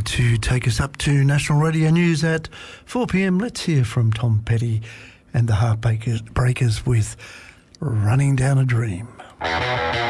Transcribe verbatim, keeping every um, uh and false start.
And to take us up to National Radio News at four p.m, let's hear from Tom Petty and the Heartbreakers with Running Down a Dream.